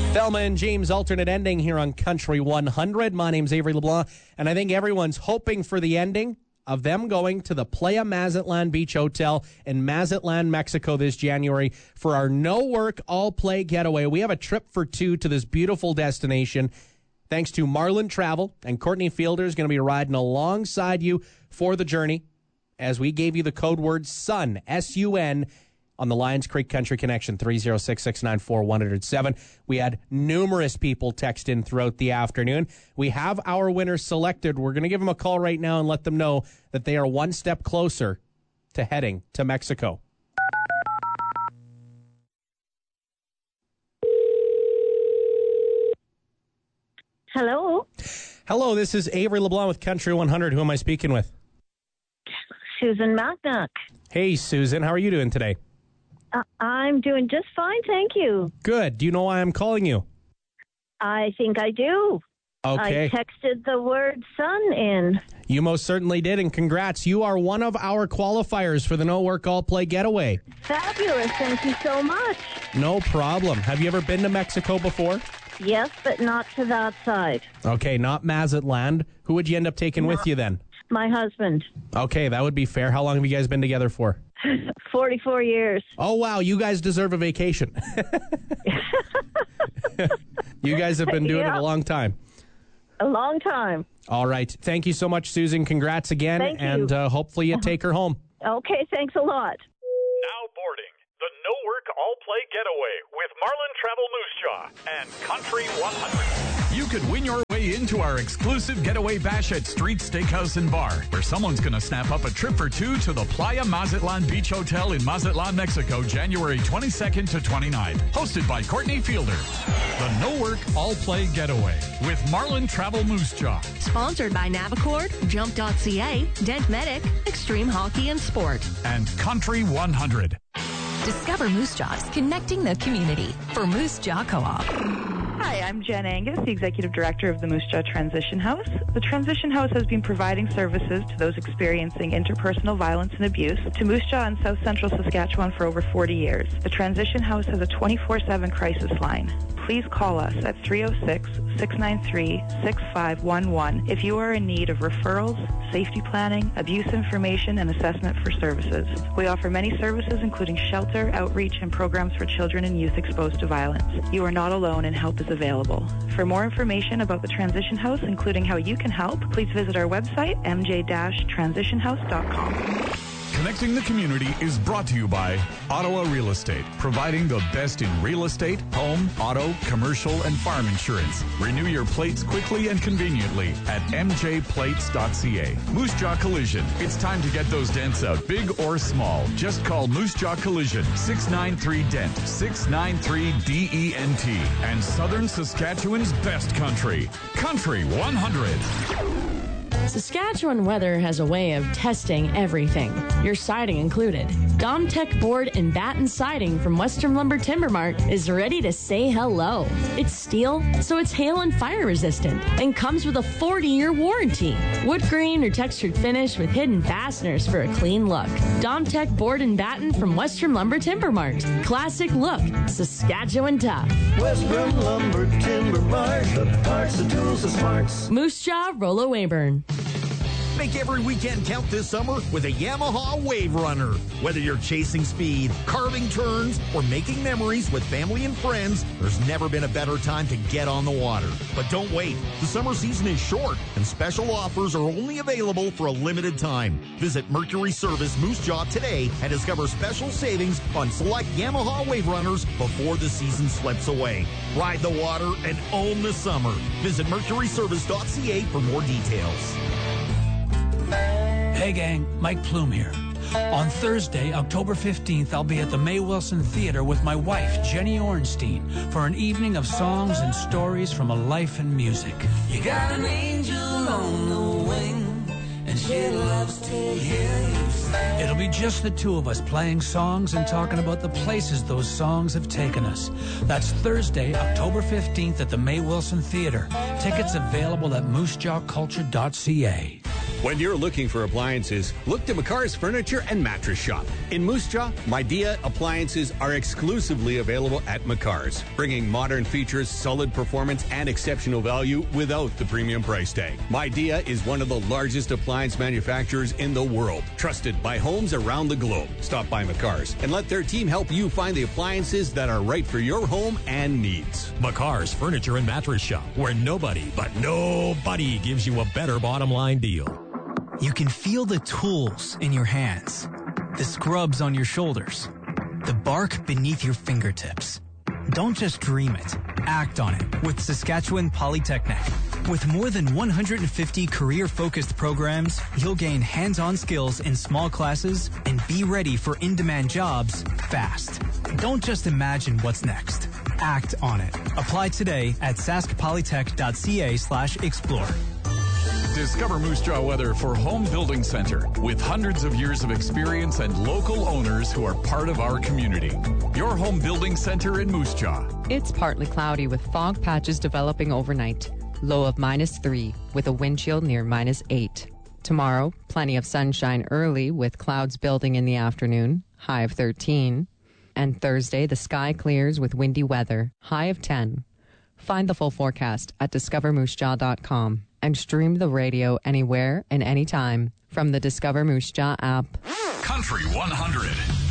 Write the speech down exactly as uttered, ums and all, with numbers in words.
Thelma and James alternate ending here on Country one hundred. My name's Avery LeBlanc, and I think everyone's hoping for the ending of them going to the Playa Mazatlan Beach Hotel in Mazatlan, Mexico this January for our no-work, all-play getaway. We have a trip for two to this beautiful destination. Thanks to Marlin Travel, and Courtney Fielder is going to be riding alongside you for the journey as we gave you the code word SUN, S U N, on the Lions Creek Country Connection, three oh six, six nine four, one oh seven. We had numerous people text in throughout the afternoon. We have our winners selected. We're going to give them a call right now and let them know that they are one step closer to heading to Mexico. Hello. Hello, this is Avery LeBlanc with Country one hundred. Who am I speaking with? Susan Macnock. Hey, Susan. How are you doing today? Uh, I'm doing just fine, thank you. Good. Do you know why I'm calling you? I think I do. Okay. I texted the word sun in. You most certainly did, and congrats. You are one of our qualifiers for the No Work All Play Getaway. Fabulous. Thank you so much. No problem. Have you ever been to Mexico before? Yes, but not to that side. Okay, not Mazatlan. Who would you end up taking No. with you then? My husband. Okay, that would be fair. How long have you guys been together for? forty-four years. Oh, wow. You guys deserve a vacation. You guys have been doing Yeah. it a long time. A long time. All right. Thank you so much, Susan. Congrats again. Thank you. And uh, hopefully you take her home. Okay, thanks a lot. Now boarding the No Work All Play Getaway with Marlin Travel Moose Jaw and Country one hundred. You could win your way into our exclusive getaway bash at Street Steakhouse and Bar, where someone's going to snap up a trip for two to the Playa Mazatlan Beach Hotel in Mazatlan, Mexico, January twenty-second to twenty-ninth. Hosted by Courtney Fielder. The No Work All Play Getaway with Marlin Travel Moose Jaw. Sponsored by Navicord, Jump dot C A, Dent Medic, Extreme Hockey and Sport, and Country one hundred. Discover Moose Jaws, connecting the community for Moose Jaw Co-op. Hi, I'm Jen Angus, the Executive Director of the Moose Jaw Transition House. The Transition House has been providing services to those experiencing interpersonal violence and abuse to Moose Jaw in South Central Saskatchewan for over forty years. The Transition House has a twenty-four seven crisis line. Please call us at three oh six, six nine three, six five one one if you are in need of referrals, safety planning, abuse information, and assessment for services. We offer many services including shelter, outreach, and programs for children and youth exposed to violence. You are not alone and help is available. For more information about the Transition House, including how you can help, please visit our website, m j dash transition house dot com. Connecting the community is brought to you by Ottawa Real Estate, providing the best in real estate, home, auto, commercial, and farm insurance. Renew your plates quickly and conveniently at m j plates dot c a. Moose Jaw Collision. It's time to get those dents out, big or small. Just call Moose Jaw Collision, six nine three D E N T, six nine three D E N T. And Southern Saskatchewan's best country, Country one hundred. Saskatchewan Weather has a way of testing everything, your siding included. Domtech Board and Batten Siding from Western Lumber Timber Mart is ready to say hello. It's steel, so it's hail and fire resistant, and comes with a forty-year warranty. Wood grain or textured finish with hidden fasteners for a clean look. Domtech Board and Batten from Western Lumber Timber Mart. Classic look, Saskatchewan tough. Western Lumber Timber Mart, the parts, the tools, the smarts. Moose Jaw, Rollo Weyburn. Make every weekend count this summer with a Yamaha Wave Runner. Whether you're chasing speed, carving turns, or making memories with family and friends, there's never been a better time to get on the water. But don't wait. The summer season is short, and special offers are only available for a limited time. Visit Mercury Service Moose Jaw today and discover special savings on select Yamaha Wave Runners before the season slips away. Ride the water and own the summer. Visit mercury service dot c a for more details. Hey gang, Mike Plume here. On Thursday, October fifteenth, I'll be at the May Wilson Theater with my wife, Jenny Ornstein, for an evening of songs and stories from a life in music. You got an angel on the wing, and she loves to hear you sing. It'll be just the two of us playing songs and talking about the places those songs have taken us. That's Thursday, October fifteenth at the May Wilson Theater. Tickets available at moose jaw culture dot c a. When you're looking for appliances, look to McCar's Furniture and Mattress Shop. In Moose Jaw, Midea appliances are exclusively available at McCar's, bringing modern features, solid performance, and exceptional value without the premium price tag. Midea is one of the largest appliance manufacturers in the world, trusted by homes around the globe. Stop by McCar's and let their team help you find the appliances that are right for your home and needs. McCar's Furniture and Mattress Shop, where nobody but nobody gives you a better bottom line deal. You can feel the tools in your hands, the scrubs on your shoulders, the bark beneath your fingertips. Don't just dream it, act on it with Saskatchewan Polytechnic. With more than one hundred fifty career-focused programs, you'll gain hands-on skills in small classes and be ready for in-demand jobs fast. Don't just imagine what's next. Act on it. Apply today at saskpolytech.ca slash explore. Discover Moose Jaw Weather for Home Building Center with hundreds of years of experience and local owners who are part of our community. Your home building center in Moose Jaw. It's partly cloudy with fog patches developing overnight. Low of minus three with a wind chill near minus eight. Tomorrow, plenty of sunshine early with clouds building in the afternoon. High of thirteen. And Thursday, the sky clears with windy weather. High of ten. Find the full forecast at discover moose jaw dot com and stream the radio anywhere and anytime from the Discover Moose Jaw app. Country one hundred.